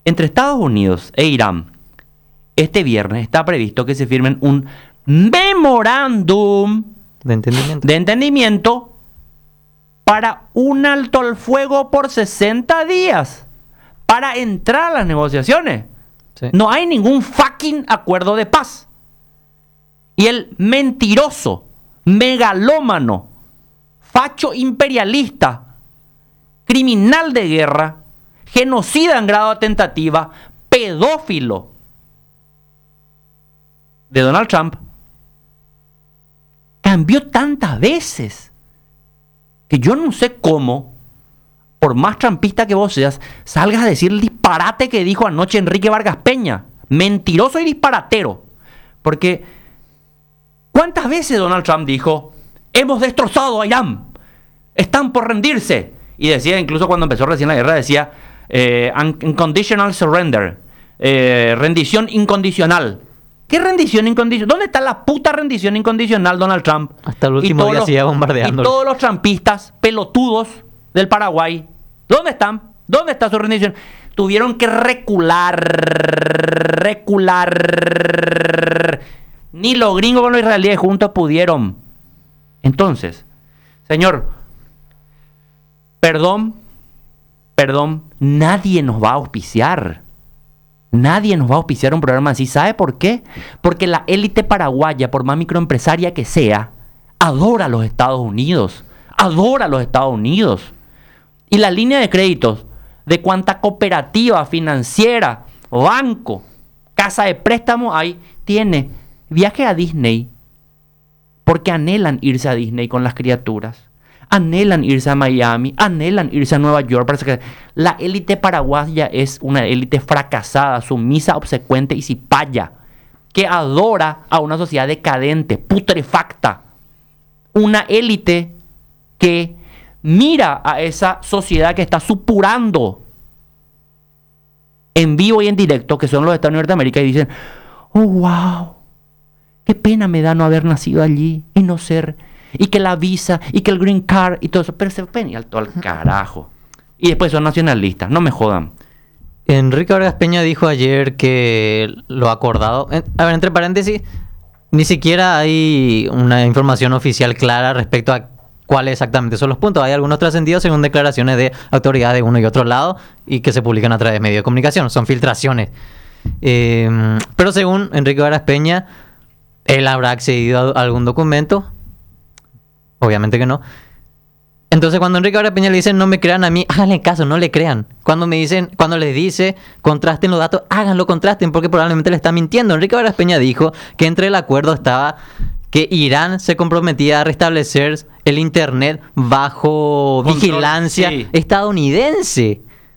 Entre Estados Unidos e Irán, este viernes está previsto que se firmen un memorándum De entendimiento. de entendimiento para un alto al fuego por 60 días para entrar a las negociaciones. Sí. No hay ningún fucking acuerdo de paz. Y el mentiroso, megalómano, facho imperialista, criminal de guerra, genocida en grado de tentativa, pedófilo de Donald Trump, cambió tantas veces que yo no sé cómo, por más trampista que vos seas, salgas a decir el disparate que dijo anoche Enrique Vargas Peña. Mentiroso y disparatero. Porque, ¿cuántas veces Donald Trump dijo, hemos destrozado a Irán, están por rendirse? Y decía, incluso cuando empezó recién la guerra, decía, unconditional surrender, rendición incondicional. ¿Qué rendición incondicional? ¿Dónde está la puta rendición incondicional, Donald Trump? Hasta el último día sigue bombardeando. Y todos los trampistas pelotudos del Paraguay, ¿dónde están? ¿Dónde está su rendición? Tuvieron que recular. Ni los gringos con los israelíes juntos pudieron. Entonces, señor, perdón, nadie nos va a auspiciar. Nadie nos va a auspiciar un programa así. ¿Sabe por qué? Porque la élite paraguaya, por más microempresaria que sea, adora a los Estados Unidos. Adora a los Estados Unidos. Y la línea de créditos de cuánta cooperativa, financiera, banco, casa de préstamo hay, tiene viaje a Disney. Porque anhelan irse a Disney con las criaturas. Anhelan irse a Miami, anhelan irse a Nueva York. Parece que la élite paraguaya es una élite fracasada, sumisa, obsecuente y cipaya, que adora a una sociedad decadente, putrefacta. Una élite que mira a esa sociedad que está supurando en vivo y en directo, que son los Estados Unidos de América, y dicen, oh, wow, qué pena me da no haber nacido allí y no ser... Y que la visa, y que el green card, y todo eso. Pero se ven al carajo. Y después son nacionalistas, no me jodan. Enrique Vargas Peña dijo ayer que lo acordado... A ver, entre paréntesis, ni siquiera hay una información oficial clara respecto a cuáles exactamente son los puntos. Hay algunos trascendidos según declaraciones de autoridades de uno y otro lado y que se publican a través de medios de comunicación. Son filtraciones. Pero según Enrique Vargas Peña, él habrá accedido a algún documento. Obviamente que no. Entonces cuando Enrique Vargas Peña le dice no me crean a mí, háganle caso, no le crean. Cuando les dice contrasten los datos, háganlo, contrasten, porque probablemente le está mintiendo. Enrique Vargas Peña dijo que entre el acuerdo estaba que Irán se comprometía a restablecer el internet bajo vigilancia estadounidense.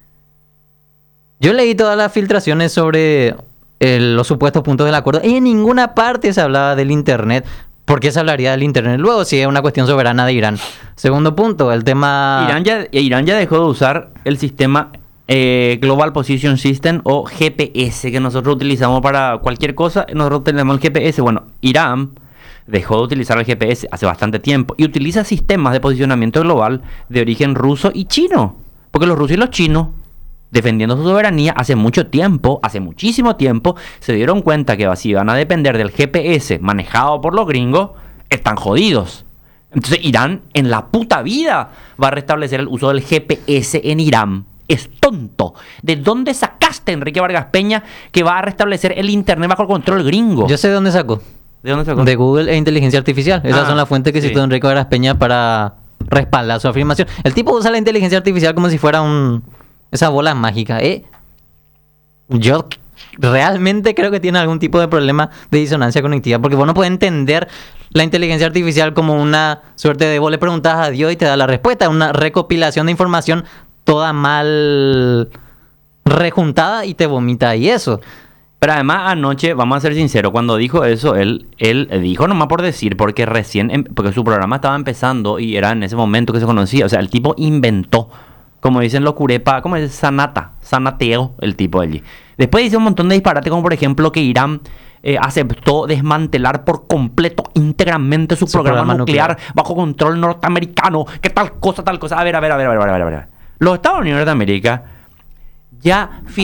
Yo leí todas las filtraciones sobre los supuestos puntos del acuerdo y en ninguna parte se hablaba del internet. ¿Por qué se hablaría del internet luego si es una cuestión soberana de Irán? Segundo punto, el tema... Irán ya dejó de usar el sistema Global Position System o GPS que nosotros utilizamos para cualquier cosa. Nosotros tenemos el GPS. Bueno, Irán dejó de utilizar el GPS hace bastante tiempo y utiliza sistemas de posicionamiento global de origen ruso y chino. Porque los rusos y los chinos, defendiendo su soberanía, hace muchísimo tiempo, se dieron cuenta que si van a depender del GPS manejado por los gringos, están jodidos. Entonces Irán en la puta vida va a restablecer el uso del GPS en Irán. Es tonto. ¿De dónde sacaste, Enrique Vargas Peña, que va a restablecer el internet bajo el control gringo? Yo sé de dónde sacó. ¿De dónde sacó? De Google e inteligencia artificial. Esas son las fuentes que citó Enrique Vargas Peña para respaldar su afirmación. El tipo usa la inteligencia artificial como si fuera esa bola mágica. Yo realmente creo que tiene algún tipo de problema de disonancia cognitiva, porque vos no puedes entender la inteligencia artificial como una suerte de vos le preguntas a Dios y te da la respuesta, una recopilación de información toda mal rejuntada y te vomita ahí eso. Pero además anoche, vamos a ser sinceros, cuando dijo eso, él dijo nomás por decir, porque porque su programa estaba empezando y era en ese momento que se conocía. O sea, el tipo inventó, como dicen los curepa, ¿cómo es? Sanateo el tipo allí. Después dice un montón de disparates, como por ejemplo que Irán aceptó desmantelar por completo, íntegramente su programa nuclear bajo control norteamericano, que tal cosa. A ver. Los Estados Unidos de América ya